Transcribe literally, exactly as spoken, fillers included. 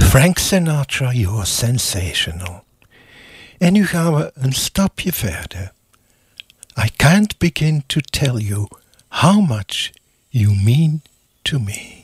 Frank Sinatra, you're sensational. En nu gaan we een stapje verder. I can't begin to tell you how much you mean to me.